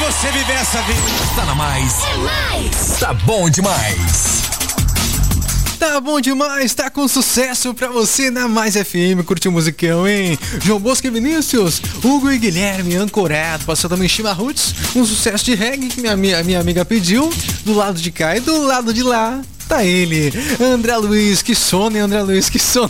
você viver essa vida. Tá na mais. É mais. Tá bom demais. Tá bom demais, tá com sucesso pra você na Mais FM, curtiu o musicão, hein? João Bosco e Vinícius, Hugo e Guilherme, ancorado, passou também Chimarruts, um sucesso de reggae que minha amiga pediu, do lado de cá e do lado de lá. Tá ele, André Luiz, que sono, hein, André Luiz, que sono.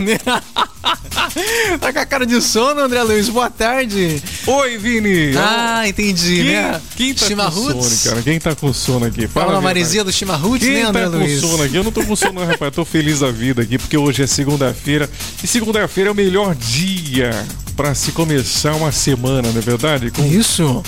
Tá com a cara de sono, André Luiz, boa tarde. Oi, Vini. Entendi, né? Quem tá com sono, cara? Quem tá com sono aqui? Fala a Maresia do Chimarruts, né, André Luiz? Quem tá com sono aqui? Eu não tô com sono, rapaz. Eu tô feliz da vida aqui, porque hoje é segunda-feira. E segunda-feira é o melhor dia pra se começar uma semana, não é verdade? Isso.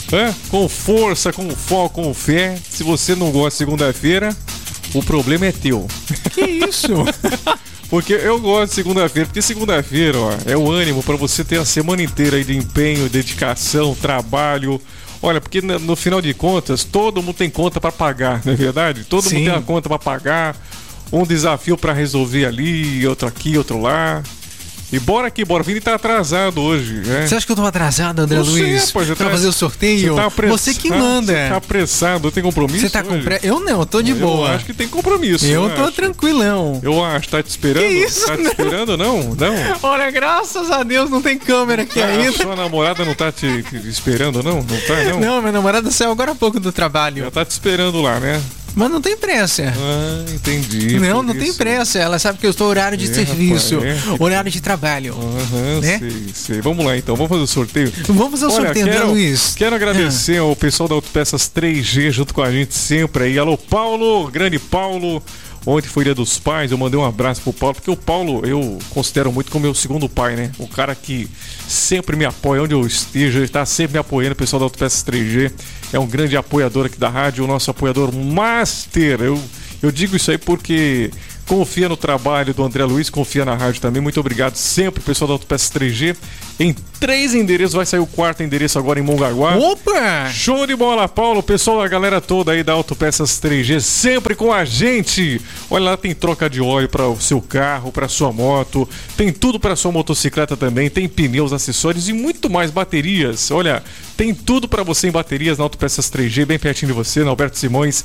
Com força, com foco, com fé. Se você não gosta de segunda-feira, o problema é teu. Que isso? Porque eu gosto de segunda-feira, porque segunda-feira, ó, é o ânimo pra você ter a semana inteira aí de empenho, dedicação, trabalho. Olha, porque no final de contas, todo mundo tem conta pra pagar, não é verdade? Todo mundo tem uma conta pra pagar, um desafio pra resolver ali, outro aqui, outro lá. E bora aqui, bora. O Vini tá atrasado hoje, né? Você acha que eu tô atrasado, André Luiz? Rapaz, pra fazer o sorteio? Você que manda. Você tá apressado, tem compromisso? Você tá com Eu não, eu tô de boa. Eu acho que tem compromisso. Eu tô tranquilão. Eu acho, tá te esperando? Que isso? Tá te esperando, não? Não? Olha, graças a Deus não tem câmera aqui ainda. Sua namorada não tá te esperando, não? Não tá, não? Não, minha namorada saiu agora há pouco do trabalho. Ela tá te esperando lá, né? Mas não tem pressa. Entendi. Não tem pressa. Ela sabe que eu estou horário de serviço, horário de trabalho. Né? Sei. Vamos lá então, vamos fazer o sorteio. Vamos fazer o sorteio, André Luiz. Quero agradecer ao pessoal da Autopeças 3G junto com a gente sempre aí. Alô, Paulo, grande Paulo. Ontem foi Dia dos Pais, eu mandei um abraço pro Paulo, porque o Paulo eu considero muito como meu segundo pai, né? O cara que sempre me apoia onde eu esteja, ele tá sempre me apoiando, o pessoal da Autopeças 3G. É um grande apoiador aqui da rádio, o nosso apoiador master. Eu digo isso aí porque confia no trabalho do André Luiz, confia na rádio também. Muito obrigado sempre, pessoal da Autopeças 3G. Em 3 endereços, vai sair o 4º endereço agora em Mongaguá. Opa! Show de bola, Paulo. Pessoal, a galera toda aí da Autopeças 3G, sempre com a gente. Olha lá, tem troca de óleo para o seu carro, para sua moto. Tem tudo para sua motocicleta também. Tem pneus, acessórios e muito mais, baterias. Olha, tem tudo para você em baterias na Autopeças 3G, bem pertinho de você, na Alberto Simões,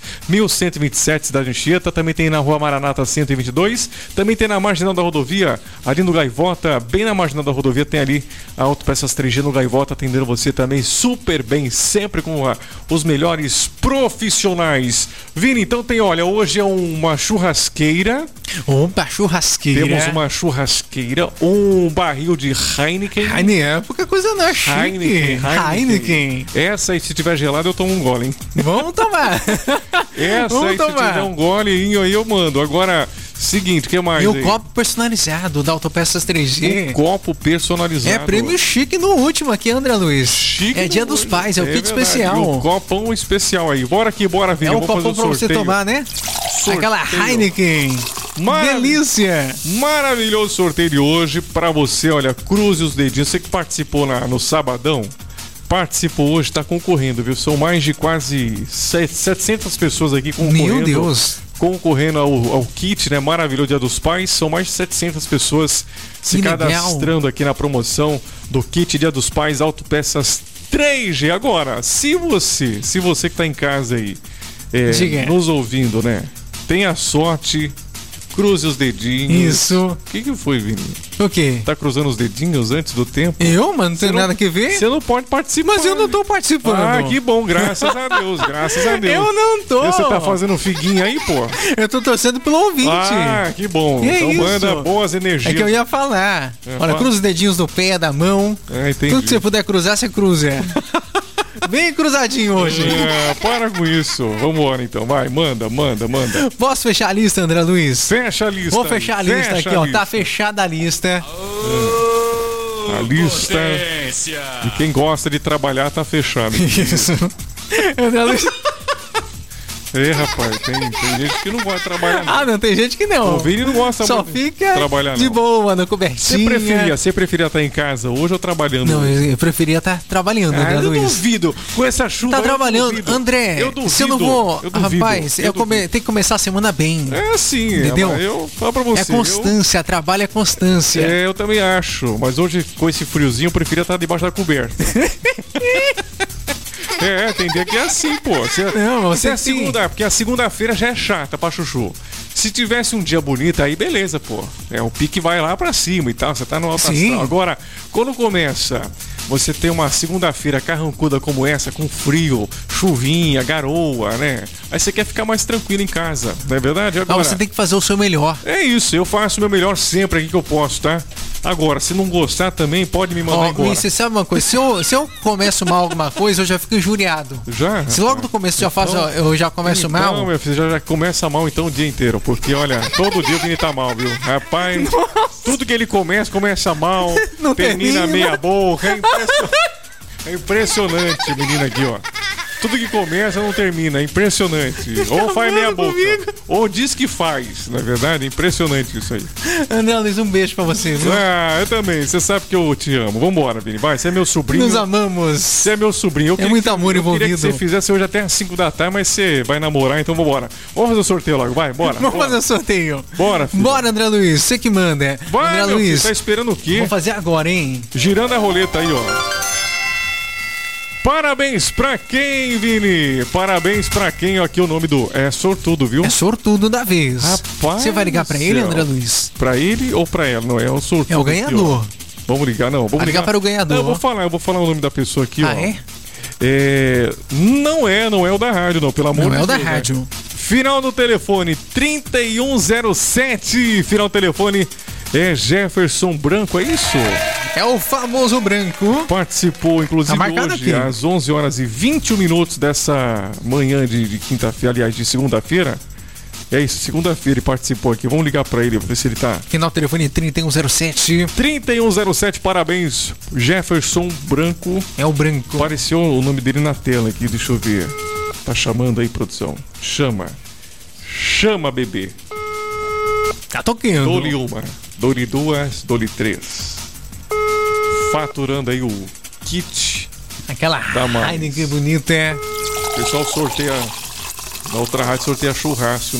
1127, Cidade Anchieta. Também tem na Rua Maranata 122. Também tem na Marginal da Rodovia, ali no Gaivota, bem na Marginal da Rodovia, tem ali a Autopeças 3G no Gaivota, atendendo você também super bem, sempre com os melhores profissionais. Vini, então tem, olha, hoje é uma churrasqueira. Opa, churrasqueira. Temos uma churrasqueira, um barril de Heineken. Pouca coisa não é chique. Heineken. Essa aí, se tiver gelado, eu tomo um gole, hein? Vamos tomar. Essa aí, se tiver um golinho aí, eu mando. Agora, seguinte, o que mais? E o copo personalizado da Autopeças 3G. Um copo personalizado. É prêmio chique no último aqui, André Luiz. Chique. É Dia dos Pais, é o kit especial. E o copão especial aí. Bora aqui, bora, Vini. É um copão pra você tomar, né? Sorteio. Aquela Heineken. Delícia. Maravilhoso sorteio de hoje pra você. Olha, cruze os dedinhos. Você que participou no sabadão, participou hoje, tá concorrendo, viu? São mais de quase 700 pessoas aqui concorrendo. Meu Deus. Concorrendo ao kit, né? Maravilhoso Dia dos Pais. São mais de 700 pessoas se cadastrando aqui na promoção do kit Dia dos Pais Autopeças 3G. Agora, se você que tá em casa aí, nos ouvindo, né? Tenha sorte, cruze os dedinhos. Isso. O que foi, Vini? O quê? Tá cruzando os dedinhos antes do tempo? Eu, mano? Não tem nada que ver? Você não pode participar. Mas eu não tô participando. Ah, que bom, graças a Deus, graças a Deus. Eu não tô. Você tá fazendo figuinha aí, pô? Eu tô torcendo pelo ouvinte. Ah, que bom. Que então isso? manda boas energias. É que eu ia falar. Olha, cruza os dedinhos do pé, da mão. Entendi. Tudo que você puder cruzar, você cruza. Bem cruzadinho hoje. Para com isso. Vambora então, vai, manda. Posso fechar a lista, André Luiz? Fecha a lista. Vou fechar a lista aqui, ó. Tá fechada a lista. A lista de quem gosta de trabalhar tá fechada. Isso. André Luiz... Rapaz, tem gente que não gosta de trabalhar. Não. Ah, não, tem gente que não. O Vini não gosta Só muito fica de trabalhar, de não. boa, na cobertinha. Você preferia estar em casa hoje ou trabalhando? Não, eu preferia estar trabalhando, André Luiz. Eu duvido. Com essa chuva. Tá trabalhando, André. Eu duvido. Se eu não vou. Rapaz, tem que começar a semana bem. É sim, entendeu? Eu falo pra você. É constância, trabalho é constância. Eu também acho. Mas hoje, com esse friozinho, eu preferia estar debaixo da coberta. Tem dia que é assim, pô. Não, você é segunda, porque a segunda-feira já é chata pra chuchu. Se tivesse um dia bonito, aí beleza, pô. O pique vai lá pra cima e tal, você tá no alto astral. Agora, quando começa, você tem uma segunda-feira carrancuda como essa, com frio, chuvinha, garoa, né? Aí você quer ficar mais tranquilo em casa, não é verdade? Agora, você tem que fazer o seu melhor. É isso, eu faço o meu melhor sempre aqui que eu posso, tá? Agora, se não gostar também, pode me mandar embora. Você sabe uma coisa? Se eu começo mal alguma coisa, eu já fico injuriado. Já? Se logo no começo eu já começo mal... Não, meu filho, já começa mal então o dia inteiro. Porque, olha, todo dia o Vini tá mal, viu? Rapaz, tudo que ele começa mal, não termina meia boca. É impressionante, menina aqui, ó. Tudo que começa não termina, é impressionante. Ou faz meia boca, ou diz que faz, não é verdade? É impressionante isso aí. André Luiz, um beijo pra você, viu? Eu também, você sabe que eu te amo. Vambora, Vini, vai, você é meu sobrinho. Nos amamos. Você é meu sobrinho. Muito amor envolvido. Eu queria que você fizesse hoje até às 5 da tarde, mas você vai namorar, então vambora. Vamos fazer o sorteio logo, vai, bora. Vamos fazer o sorteio. Bora, filho. Bora, André Luiz, você que manda. Vai, André Luiz. Filho, tá esperando o quê? Vamos fazer agora, hein? Girando a roleta aí, ó. Parabéns pra quem, Vini? Parabéns pra quem? Aqui o nome do... É sortudo, viu? É sortudo da vez. Rapaz, você vai ligar pra ele, André Luiz? Pra ele ou pra ela? Não, é o sortudo. É o ganhador. Aqui, vamos ligar, não. Vamos ligar para o ganhador. Não, eu vou falar o nome da pessoa aqui, ó. É? Não é o da rádio, não, pelo amor de Deus. Não é o da rádio. Né? Final do telefone 3107. Final do telefone é Jefferson Branco, é isso? É o famoso Branco. Participou, inclusive, tá hoje, aqui. às 11 horas e 21 minutos dessa manhã de quinta-feira, aliás, de segunda-feira. É isso, segunda-feira ele participou aqui. Vamos ligar pra ele, ver se ele tá... Final do telefone 3107. 3107, parabéns, Jefferson Branco. É o Branco. Apareceu o nome dele na tela aqui, deixa eu ver. Tá chamando aí, produção. Chama, bebê. Tá tocando. Dole uma, dole duas, dole três. Faturando aí o kit. Aquela Heineken bonita, é. O pessoal sorteia. Na outra rádio sorteia churrasco.